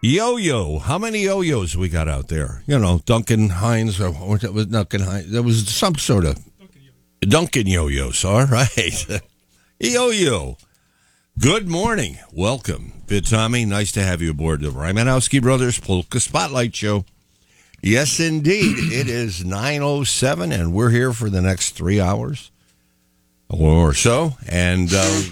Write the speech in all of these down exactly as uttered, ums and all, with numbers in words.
Yo-yo. How many yo-yos we got out there? You know, Duncan Hines, or what was Duncan Hines? There was some sort of Duncan yo-yos, all right. Yo-yo. Good morning. Welcome. Bit Tommy, nice to have you aboard the Rymanowski Brothers Polka Spotlight Show. Yes, indeed. It is nine oh seven, and we're here for the next three hours or so. And, uh,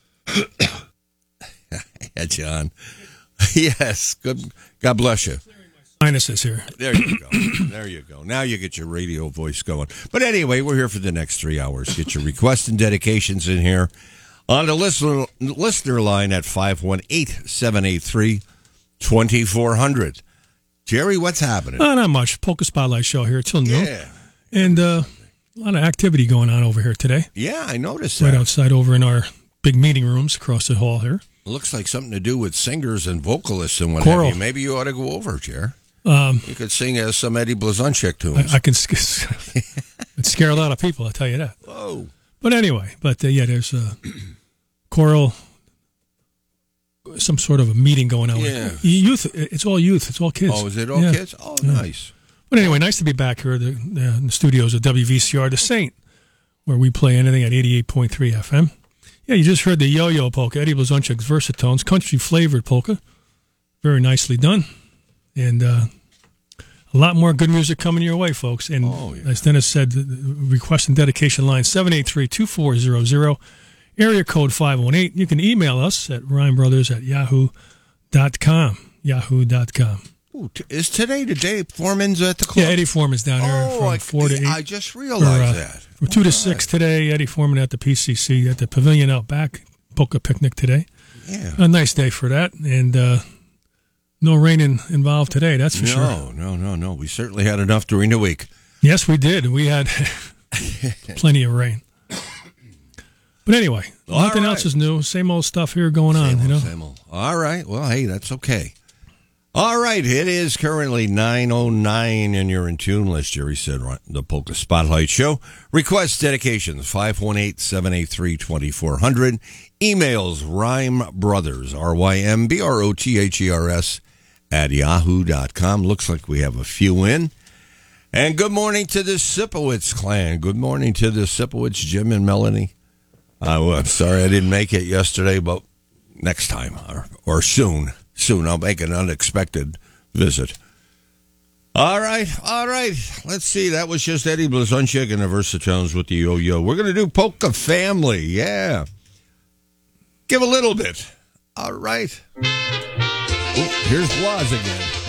yeah, John. Yes. Good. God bless you. Sinuses here. There you go. There you go. Now you get your radio voice going. But anyway, we're here for the next three hours. Get your requests and dedications in here on the listener, listener line at five one eight, seven eight three, two four zero zero. Jerry, what's happening? Uh, not much. Polka Spotlight Show here till noon. Yeah. And uh, a lot of activity going on over here today. Yeah, I noticed Right that. outside over in our big meeting rooms across the hall here. Looks like something to do with singers and vocalists and what Choral. have you. Maybe you ought to go over, Jer. Um, You could sing uh, some Eddie Blazonczyk tunes. I, I can sc- it scare a lot of people, I'll tell you that. Whoa. But anyway, but uh, yeah, there's a choral, some sort of a meeting going on. Yeah. Youth, it's all youth, it's all kids. Oh, is it all Yeah. kids? Oh, Yeah. nice. But anyway, nice to be back here the, the, in the studios of W V C R, The Saint, where we play anything at eighty-eight point three F M. Yeah, you just heard the yo-yo polka, Eddie Blazonczyk's Versatones, country-flavored polka. Very nicely done. And uh, a lot more good music coming your way, folks. And Oh, yeah. as Dennis said, the the request and dedication line, seven eight three, two four zero zero, area code five one eight. You can email us at rhymebrothers at yahoo dot com, yahoo dot com. Ooh, t- is today the day Foreman's at the club? Yeah, Eddie Foreman's down there Oh, from I, four to eight. I just Or, realized uh, that. From two to All six right. today, Eddie Foreman at the P C C at the pavilion out back, polka picnic today. Yeah. A nice day for that, and uh, no rain in, involved today, that's for sure. No, no, no, no. We certainly had enough during the week. Yes, we did. We had plenty of rain. But anyway, All nothing right. else is new. Same old stuff here going on, Same you old, know. same old. All right. Well, hey, that's okay. All right. It is currently nine oh nine, and you're in tune. List Jerry said, right, the Polka Spotlight Show. Requests, dedications, five one eight, seven eight three, two four zero zero. Emails, Rhyme Brothers, R Y M B R O T H E R S, at yahoo dot com. Looks like we have a few in. And good morning to the Sipowicz clan. Good morning to the Sipowicz, Jim and Melanie. Uh, I'm sorry I didn't make it yesterday, but next time or, or soon. Soon I'll make an unexpected visit. All right, all right. Let's see. That was just Eddie Blazonczyk and the Versatones with the yo-yo. We're going to do Polka Family. Yeah. Give a little bit. All right. Oh, here's Blaz again.